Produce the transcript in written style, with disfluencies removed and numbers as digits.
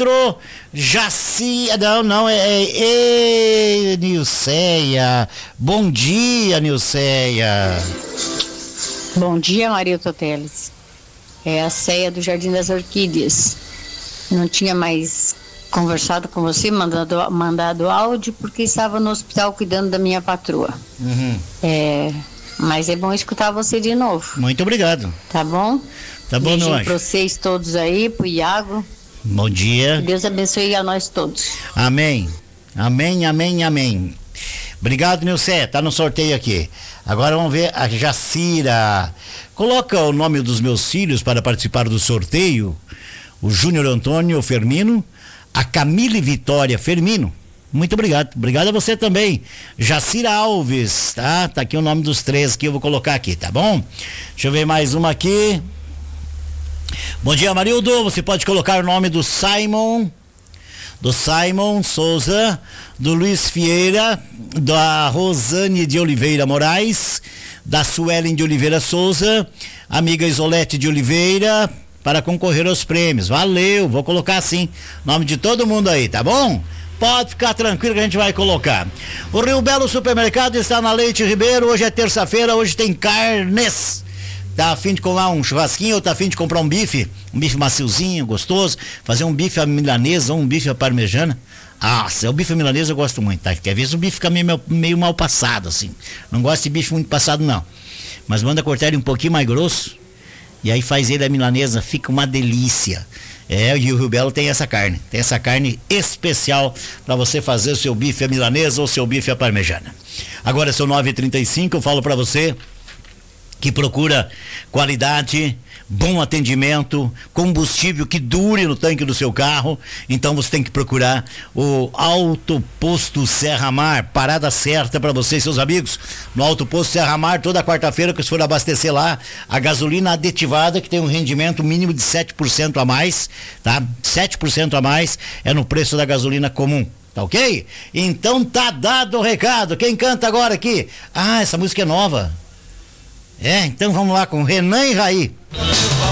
4, é Nilceia. Bom dia, Nilceia. Bom dia, Marilton Teles. É a Ceia do Jardim das Orquídeas. Não tinha mais conversado com você, mandado áudio, porque estava no hospital cuidando da minha patroa. Mas é bom escutar você de novo. Muito obrigado. Tá bom? Tá bom, meu anjo. Para vocês todos aí, pro Iago. Bom dia. Que Deus abençoe a nós todos. Amém. Amém, amém, amém. Obrigado, Nilce. Tá no sorteio aqui. Agora vamos ver a Jacira. Coloca o nome dos meus filhos para participar do sorteio. O Júnior Antônio Fermino, a Camille Vitória Fermino. Muito obrigado. Obrigado a você também. Jacira Alves, tá? Tá aqui o nome dos 3 que eu vou colocar aqui, tá bom? Deixa eu ver mais uma aqui. Bom dia, Marildo. Você pode colocar o nome do Simon Souza, do Luiz Vieira, da Rosane de Oliveira Moraes, da Suelen de Oliveira Souza, amiga Isolete de Oliveira, para concorrer aos prêmios. Valeu, vou colocar assim, nome de todo mundo aí, tá bom? Pode ficar tranquilo que a gente vai colocar. O Rio Belo Supermercado está na Leite Ribeiro. Hoje é terça-feira, hoje tem carnes. Tá a fim de comer um churrasquinho ou tá a fim de comprar um bife maciozinho, gostoso, fazer um bife à milanesa ou um bife à parmejana? O bife à milanesa eu gosto muito, tá? Porque às vezes o bife fica meio mal passado, assim. Não gosto de bife muito passado, não. Mas manda cortar ele um pouquinho mais grosso e aí faz ele a milanesa, fica uma delícia. E o Rio Belo tem essa carne especial para você fazer o seu bife à milanesa ou seu bife à parmejana. Agora são 9h35, eu falo para você que procura qualidade, bom atendimento, combustível que dure no tanque do seu carro, então você tem que procurar o Alto Posto Serra Mar, parada certa para você e seus amigos. No Alto Posto Serra Mar, toda quarta-feira que você for abastecer lá, a gasolina aditivada, que tem um rendimento mínimo de 7% a mais, tá? 7% a mais é no preço da gasolina comum. Tá ok? Então tá dado o recado. Quem canta agora aqui? Essa música é nova. Então vamos lá com Renan e Raí.